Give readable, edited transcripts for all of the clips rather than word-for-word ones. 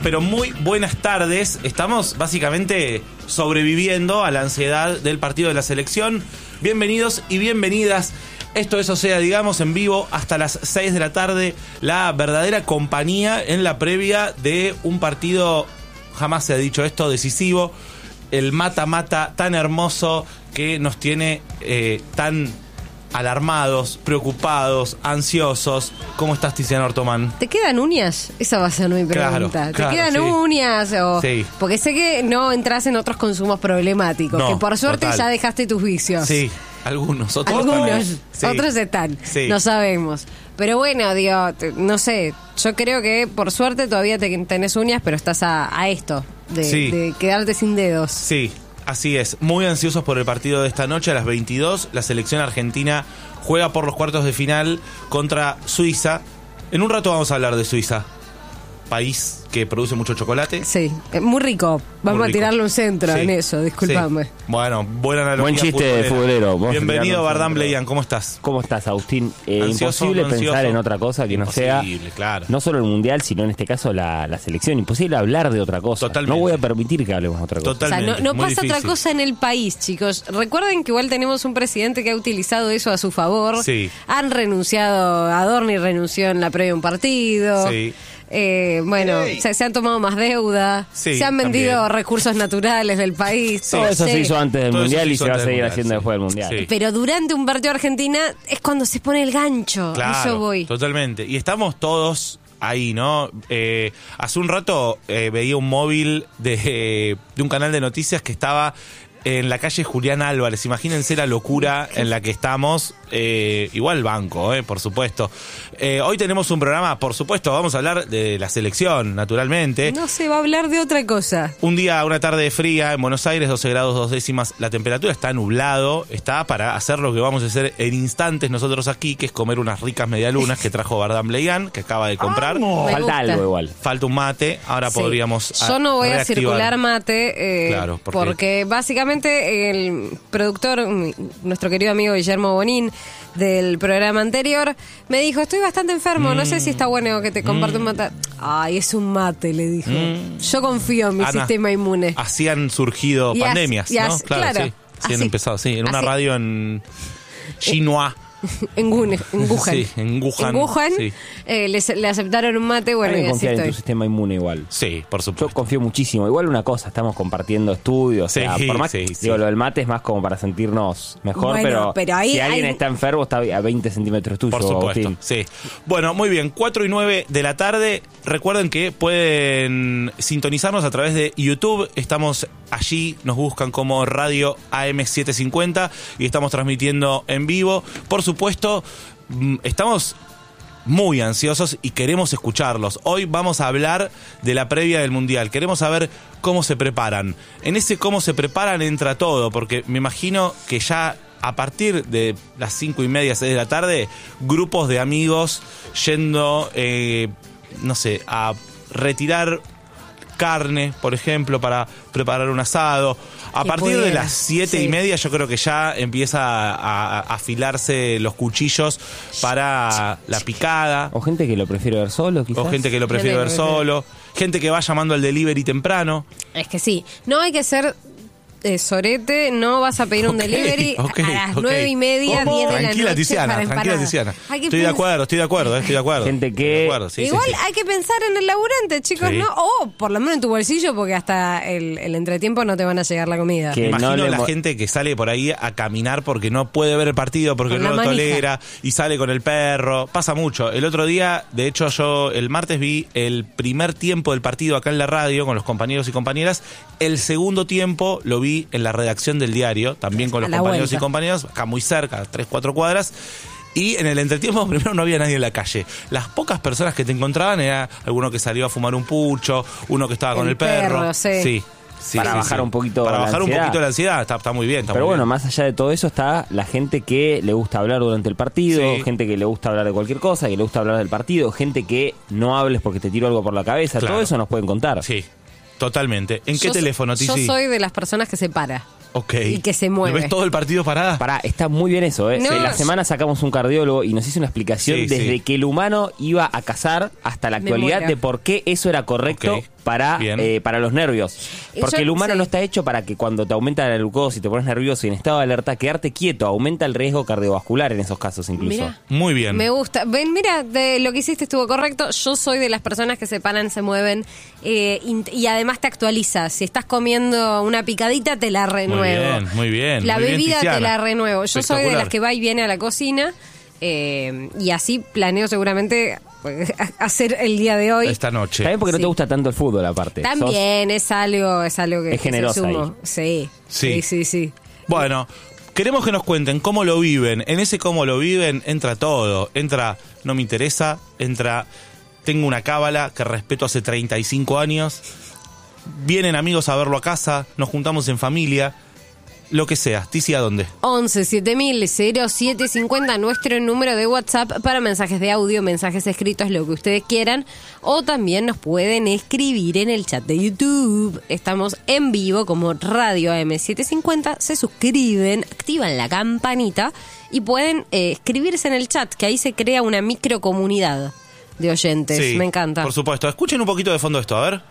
pero muy buenas tardes. Estamos básicamente sobreviviendo a la ansiedad del partido de la selección. Bienvenidos y bienvenidas. Esto es, o sea, digamos, en vivo hasta las 6 de la tarde. La verdadera compañía en la previa de un partido, jamás se ha dicho esto, decisivo. El mata-mata tan hermoso que nos tiene tan alarmados, preocupados, ansiosos. ¿Cómo estás, Tiziana Ortomán? ¿Te quedan uñas? Esa va a ser mi pregunta. Claro, ¿Te quedan sí. uñas? Sí. Porque sé que no entras en otros consumos problemáticos, No, que por suerte total. ya dejaste tus vicios. Sí, algunos, otros Algunos, también. Sí. otros están, Sí. no sabemos. Pero bueno, digo, no sé, yo creo que por suerte todavía tenés uñas, pero estás a esto, Sí. de quedarte sin dedos. Sí, así es. Muy ansiosos por el partido de esta noche a las 22. La selección argentina juega por los cuartos de final contra Suiza. En un rato vamos a hablar de Suiza, país que produce mucho chocolate. Sí, muy rico. Vamos Muy a tirarle rico. un centro Sí. en eso, discúlpame. Sí. Bueno, buena analogía. Buen chiste de futbolero. Vamos a Bienvenido, tirarnos Bardán centro. Bleian, ¿cómo estás? ¿Cómo estás, Agustín? ¿Ansioso, Imposible no ansioso? pensar en otra cosa que no sea Imposible, claro. no solo el Mundial, sino en este caso la selección. Imposible hablar de otra cosa. Totalmente. No voy a permitir que hablemos de otra cosa. O sea, Totalmente. no muy pasa otra difícil. cosa en el país, chicos. Recuerden que igual tenemos un presidente que ha utilizado eso a su favor. Sí. Han renunciado, Adorni renunció en la previa de un partido. Sí. Bueno, se han tomado más deuda. Sí, se han vendido también. recursos naturales del país. Sí. Todo eso Sí. se hizo antes del Todo eso Mundial se y hizo se va a antes del seguir Mundial, haciendo sí. después del Mundial. Sí. Pero durante un partido de Argentina es cuando se pone el gancho. Claro, A eso voy. totalmente. Y estamos todos ahí, ¿no? Hace un rato veía un móvil de un canal de noticias que estaba en la calle Julián Álvarez. Imagínense la locura en la que estamos. Igual banco, por supuesto. Hoy tenemos un programa, por supuesto, vamos a hablar de la selección, naturalmente. No se va a hablar de otra cosa. Un día, una tarde fría en Buenos Aires, 12 grados 2 décimas. La temperatura está nublado, está para hacer lo que vamos a hacer en instantes nosotros aquí, que es comer unas ricas medialunas que trajo Bardán Bleian, que acaba de comprar. Me Falta gusta. algo igual. Falta un mate, ahora Sí. podríamos Yo no voy a reactivar. circular mate Claro, porque básicamente el productor, nuestro querido amigo Guillermo Bonín del programa anterior, me dijo, estoy bastante enfermo, no sé si está bueno que te comparte un mate. Ay, es un mate, le dijo. Yo confío en mi Ana, sistema inmune. Así han surgido Y pandemias, así- ¿no? claro, sí. Sí, han así. empezado, sí. En una Así. radio en Chinois. En Wuhan. Sí, en Wuhan. En Wuhan Sí. le aceptaron un mate, bueno, Hay y que así confiar en tu estoy. sistema inmune igual. Sí, por Yo supuesto. confío muchísimo. Igual una cosa, estamos compartiendo estudios. O sea, Sí, por más sí, que sí. digo, lo del mate es más como para sentirnos mejor, Bueno, pero ahí si alguien hay- está enfermo, está a 20 centímetros tuyo, Por supuesto, Agustín. sí. Bueno, muy bien, 4 y 9 de la tarde. Recuerden que pueden sintonizarnos a través de YouTube. Estamos allí, nos buscan como Radio AM750 y estamos transmitiendo en vivo. Por supuesto, estamos muy ansiosos y queremos escucharlos. Hoy vamos a hablar de la previa del Mundial. Queremos saber cómo se preparan. En ese cómo se preparan entra todo, porque me imagino que ya a partir de las 5:30, 6 de la tarde, grupos de amigos yendo, no sé, a retirar carne, por ejemplo, para preparar un asado. A Que partir de pudiera, las 7:30 yo creo que ya empieza a afilarse los cuchillos para la picada. O gente que lo prefiere ver solo, quizás. O gente que lo prefiere ver solo. Gente que va llamando al delivery temprano. Es que sí, no hay que ser sorete, no vas a pedir un Ok, delivery ok, a las ok. 9:30, 10 de la Tranquila, noche Tiziana, para tranquila, empanadas. Tiziana. Hay que Estoy de pensar- acuerdo, estoy de acuerdo. Gente que- Estoy de acuerdo, sí, Igual sí, sí. hay que pensar en el laburante, chicos, Sí. ¿no? O por lo menos en tu bolsillo, porque hasta el entretiempo no te van a llegar la comida. Que- Imagino no le la mo- gente que sale por ahí a caminar porque no puede ver el partido, porque Con no la lo manija. tolera, y sale con el perro. Pasa mucho. El otro día, de hecho, yo el martes vi el primer tiempo del partido acá en la radio con los compañeros y compañeras. El segundo tiempo lo vi en la redacción del diario, también con A los la compañeros y vuelta. compañeras, acá muy cerca, 3-4 cuadras. Y en el entretiempo primero no había nadie en la calle. Las pocas personas que te encontraban era alguno que salió a fumar un pucho, uno que estaba con El el perro. perro, sí. Sí, Para bajar un poquito Para la bajar un ansiedad. poquito la ansiedad, está muy bien. Está Pero muy bueno, bien. más allá de todo eso está la gente que le gusta hablar durante el partido, Sí. gente que le gusta hablar de cualquier cosa, que le gusta hablar del partido, gente que no hables porque te tiro algo por la cabeza, Claro. todo eso nos pueden contar. Sí, totalmente. ¿En qué Yo teléfono, Yo Tizi? soy de las personas que se para. Ok. y que se mueve. ¿Ves todo el partido parada? Pará, está muy bien eso, ¿eh? No, En la semana sacamos un cardiólogo y nos hizo una explicación Sí, desde sí. que el humano iba a cazar hasta la Me actualidad muero. de por qué eso era correcto Ok. para los nervios. Porque el humano sí. no está hecho para que cuando te aumenta el glucosa y te pones nervioso y en estado de alerta, quedarte quieto, aumenta el riesgo cardiovascular en esos casos incluso. Mirá. Muy bien. Me gusta. Ven, mira, de lo que hiciste estuvo correcto. Yo soy de las personas que se paran, se mueven y además te actualiza. Si estás comiendo una picadita, te la renuevo. Muy bien. La muy bien, bebida te Tiziana. la renuevo. Yo soy de Espectacular. las que va y viene a la cocina y así planeo seguramente hacer el día de hoy. Esta noche. También porque no Sí. te gusta tanto el fútbol aparte. También es algo que Es que generosa se sumo. Sí. Sí. Bueno, queremos que nos cuenten cómo lo viven. En ese cómo lo viven entra todo. Entra no me interesa, entra tengo una cábala que respeto hace 35 años. Vienen amigos a verlo a casa, nos juntamos en familia, lo que sea. Tizi, ¿a dónde? 11 7000 0750, nuestro número de WhatsApp para mensajes de audio, mensajes escritos, lo que ustedes quieran. O también nos pueden escribir en el chat de YouTube. Estamos en vivo como Radio AM750. Se suscriben, activan la campanita y pueden escribirse en el chat, que ahí se crea una microcomunidad de oyentes. Sí, Me encanta. Por supuesto. Escuchen un poquito de fondo esto, a ver.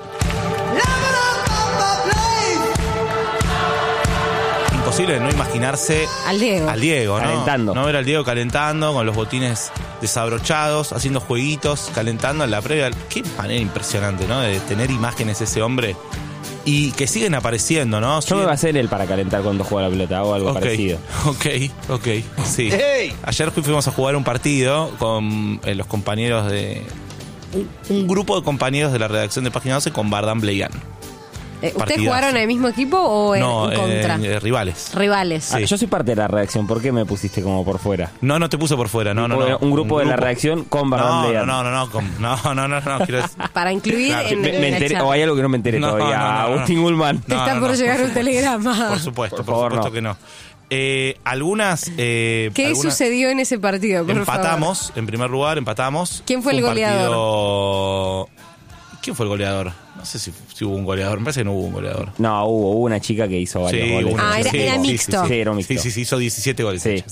Imposible no imaginarse Al Diego. ¿no? Calentando. No ver al Diego calentando, con los botines desabrochados, haciendo jueguitos, calentando en la previa. Qué manera impresionante, ¿no? De tener imágenes ese hombre. Y que siguen apareciendo, ¿no? Yo me va a hacer el para calentar cuando juega la pelota o algo parecido. Ok, sí. Ayer fuimos a jugar un partido con los compañeros de... Un grupo de compañeros de la redacción de Página 12 con Bardán Bleian. ¿Ustedes partidazo. jugaron en el mismo equipo o en contra? Rivales. Rivales. Sí. Yo soy parte de la redacción, ¿por qué me pusiste como por fuera? No te puse por fuera, no. Un grupo de la redacción con Bardán Bleian. No, quiero decir... Para incluir Claro, en, Me en el enteré, chat. o hay algo que no me enteré No, todavía. no. Agustín Ullman. Te está por llegar un telegrama. Por supuesto, Por por favor, supuesto no. que no. Algunas... ¿Qué sucedió en ese partido, por Empatamos, en primer lugar, empatamos. ¿Quién fue el un goleador? partido- ¿Quién fue el goleador? No sé si hubo un goleador, me parece que no hubo un goleador. No, hubo una chica que hizo varios Sí, goles. una- era mixto. Sí, era un mixto. Sí, hizo 17 goles. Sí.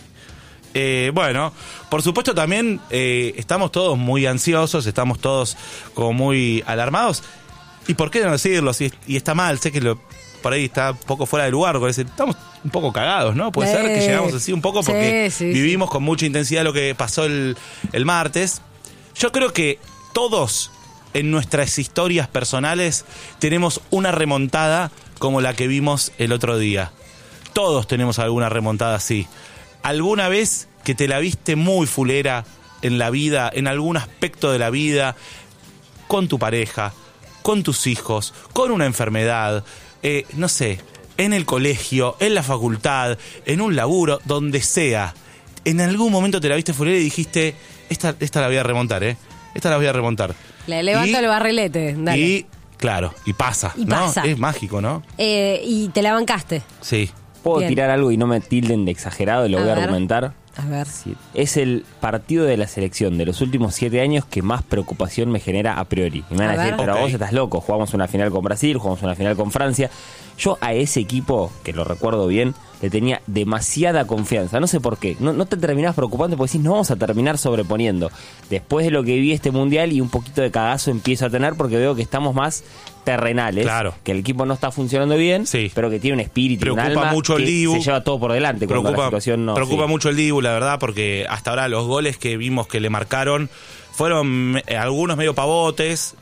Sí. Bueno, por supuesto también estamos todos muy ansiosos, estamos todos como muy alarmados. ¿Y por qué no decirlo? Y está mal, sé que por ahí está un poco fuera de lugar, porque estamos un poco cagados, ¿no? Puede ser que llegamos así un poco porque Sí, vivimos con mucha intensidad lo que pasó el martes. Yo creo que todos en nuestras historias personales tenemos una remontada como la que vimos el otro día. Todos tenemos alguna remontada así. ¿Alguna vez que te la viste muy fulera en la vida, en algún aspecto de la vida, con tu pareja, con tus hijos, con una enfermedad, no sé, en el colegio, en la facultad, en un laburo, donde sea? En algún momento te la viste fulera y dijiste, esta la voy a remontar, esta la voy a remontar. Le levanto el barrilete, dale. Y, claro, y pasa, Y ¿no? pasa. Es mágico, ¿no? Y te la bancaste. Sí. ¿Puedo Bien. tirar algo y no me tilden de exagerado y lo A voy a ver. argumentar? A ver. Sí. Es el partido de la selección de los últimos 7 años que más preocupación me genera a priori. Y me van A a decir, ver. pero Ok. vos estás loco, jugamos una final con Brasil, jugamos una final con Francia. Yo a ese equipo, que lo recuerdo bien, le tenía demasiada confianza. No sé por qué. No te terminás preocupando porque decís, no vamos a terminar sobreponiendo. Después de lo que vi este mundial y un poquito de cagazo empiezo a tener porque veo que estamos más terrenales. Claro. Que el equipo no está funcionando bien, Sí. pero que tiene un espíritu, un Preocupa alma mucho el que Dibu. se lleva todo por delante cuando la situación no... preocupa sí. mucho el Dibu, la verdad, porque hasta ahora los goles que vimos que le marcaron fueron algunos medio pavotes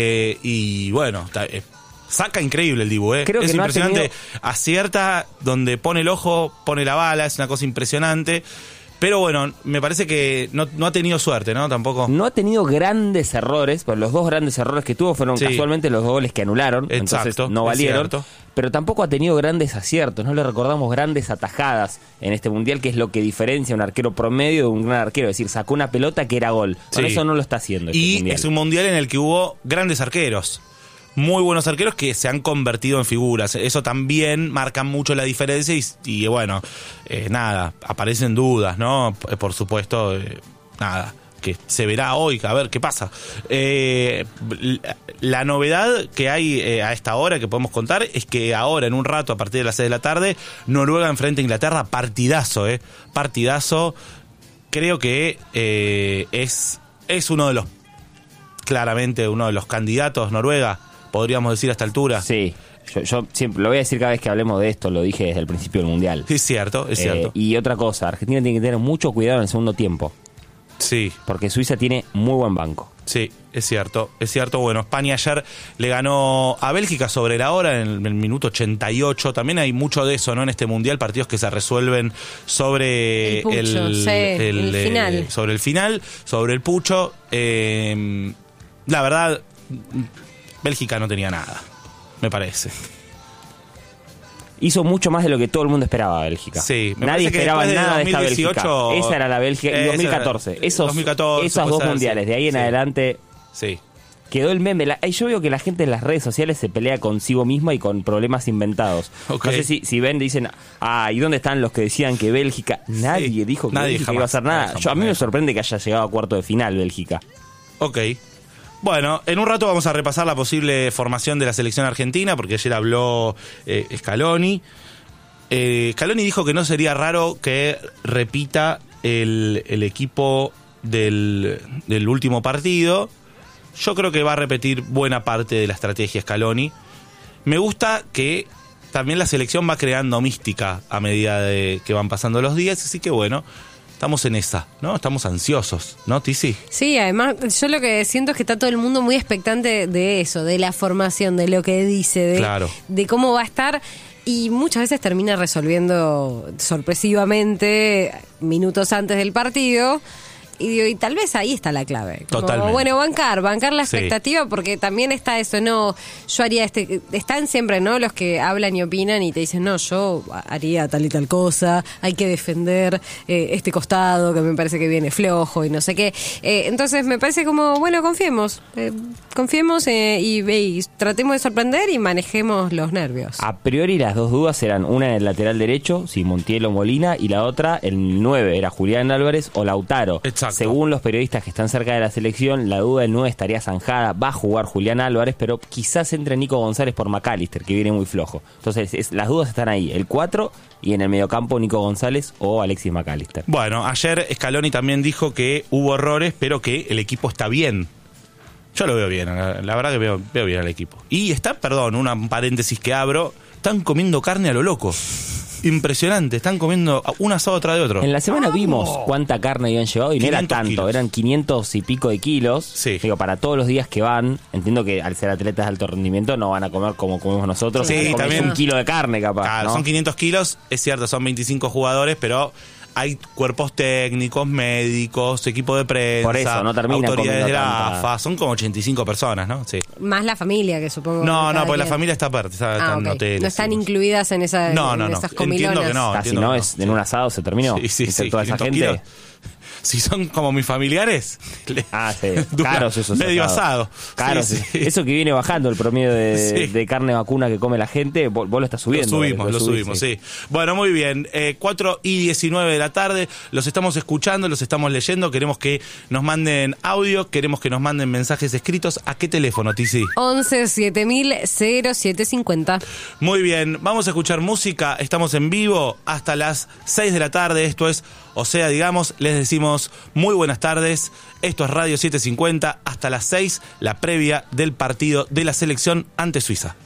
y bueno, saca increíble el Dibu, Creo que es no ha impresionante. tenido- Acierta donde pone el ojo, pone la bala, es una cosa impresionante. Pero bueno, me parece que no ha tenido suerte, ¿no? Tampoco. No ha tenido grandes errores, pero los dos grandes errores que tuvo fueron Sí. casualmente los goles que anularon, Exacto, entonces no es valieron. cierto. Pero tampoco ha tenido grandes aciertos, no le recordamos grandes atajadas en este mundial, que es lo que diferencia a un arquero promedio de un gran arquero. Es decir, sacó una pelota que era gol. Con Sí. eso no lo está haciendo este Y mundial. es un mundial en el que hubo grandes arqueros. Muy buenos arqueros que se han convertido en figuras. Eso también marca mucho la diferencia y bueno, nada, aparecen dudas, ¿no? Por supuesto, nada, que se verá hoy, a ver qué pasa. La novedad que hay a esta hora que podemos contar es que ahora, en un rato, a partir de las 6 de la tarde, Noruega enfrenta a Inglaterra, partidazo, partidazo. Creo que es uno de los claramente uno de los candidatos, Noruega, podríamos decir a esta altura. Sí, yo siempre lo voy a decir cada vez que hablemos de esto, lo dije desde el principio del Mundial. Es cierto, es cierto. Y otra cosa, Argentina tiene que tener mucho cuidado en el segundo tiempo, Sí, porque Suiza tiene muy buen banco. sí, es cierto, es cierto. Bueno, España ayer le ganó a Bélgica sobre la hora en el minuto 88. También hay mucho de eso, ¿no? En este Mundial, partidos que se resuelven sobre El pucho, sí, el final. Sobre el final, sobre el pucho. La verdad, Bélgica no tenía nada, me parece. Hizo mucho más de lo que todo el mundo esperaba Bélgica. Sí, me nadie parece que esperaba después de nada de esta 2018, Bélgica. Esa era la Bélgica. Y esa 2014. era- Esos 2014 esos puede dos ser, mundiales. sí. De ahí en Sí. adelante Sí. quedó el meme. Yo veo que la gente en las redes sociales se pelea consigo misma y con problemas inventados. Ok. No sé si ven, dicen, ¿y dónde están los que decían que Bélgica? Nadie dijo que Nadie Bélgica jamás, iba a hacer nada. jamás, A mí me jamás. sorprende que haya llegado a cuarto de final Bélgica. Ok. Bueno, en un rato vamos a repasar la posible formación de la selección argentina, porque ayer habló Scaloni. Scaloni dijo que no sería raro que repita el equipo del último partido. Yo creo que va a repetir buena parte de la estrategia Scaloni. Me gusta que también la selección va creando mística a medida de que van pasando los días, así que bueno, estamos en esa, ¿no? Estamos ansiosos, ¿no, Tizi? Sí, además yo lo que siento es que está todo el mundo muy expectante de eso, de la formación, de lo que dice, Claro. de cómo va a estar. Y muchas veces termina resolviendo sorpresivamente minutos antes del partido. Y digo, y tal vez ahí está la clave. Como, Totalmente. bueno, bancar la Sí. expectativa, porque también está eso, no, yo haría están siempre, ¿no? Los que hablan y opinan y te dicen, no, yo haría tal y tal cosa, hay que defender este costado que me parece que viene flojo y no sé qué. Entonces me parece como, bueno, confiemos y tratemos de sorprender y manejemos los nervios. A priori las dos dudas eran una en el lateral derecho, si Montiel o Molina, y la otra, el 9, era Julián Álvarez o Lautaro. Exacto. Según los periodistas que están cerca de la selección, la duda del 9 estaría zanjada, va a jugar Julián Álvarez, pero quizás entre Nico González por McAllister, que viene muy flojo. Entonces las dudas están ahí, el 4 y en el mediocampo Nico González o Alexis McAllister. Bueno, ayer Scaloni también dijo que hubo errores, pero que el equipo está bien. Yo lo veo bien, la verdad que veo bien al equipo. Y está, perdón, un paréntesis que abro, están comiendo carne a lo loco. Impresionante, están comiendo un asado tras de otro. En la semana vimos cuánta carne habían llevado y no era 500 tanto, kilos. eran 500 y pico de kilos. Sí. Digo, para todos los días que van, entiendo que al ser atletas de alto rendimiento no van a comer como comemos nosotros. Sí, Comes también. 1 kilo de carne capaz, Claro, ¿no? son 500 kilos, es cierto, son 25 jugadores, pero hay cuerpos técnicos, médicos, equipo de prensa, Por eso, no termina autoridades de la comiendo tanta- AFA, son como 85 personas, ¿no? Sí. Más la familia, que supongo. No, que cada porque la quien- familia está aparte, está en ok. hoteles. No están sí. incluidas en esas No, en no. esas Entiendo comilonas. que no. Si entiendo no que es en un asado se terminó. Sí, Entre toda esa 500 gente. kilos. Si son como mis familiares. Sí, dura caros esos medio asados. asado. Caros, Sí, sí. eso que viene bajando el promedio Sí. de carne vacuna que come la gente, vos lo estás subiendo. Lo subimos, sí. Bueno, muy bien. 4:19 de la tarde. Los estamos escuchando, los estamos leyendo. Queremos que nos manden audio, queremos que nos manden mensajes escritos. ¿A qué teléfono, Tizi? 11 7000 0750. Muy bien, vamos a escuchar música. Estamos en vivo hasta las 6 de la tarde. Esto es, o sea, digamos, les decimos muy buenas tardes. Esto es Radio 750. Hasta las 6, la previa del partido de la selección ante Suiza.